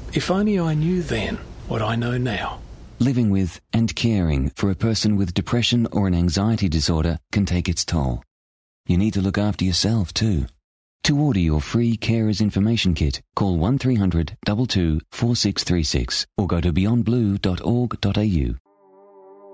If only I knew then what I know now. Living with and caring for a person with depression or an anxiety disorder can take its toll. You need to look after yourself too. To order your free Carers Information Kit, call 1300 22 4636 or go to beyondblue.org.au.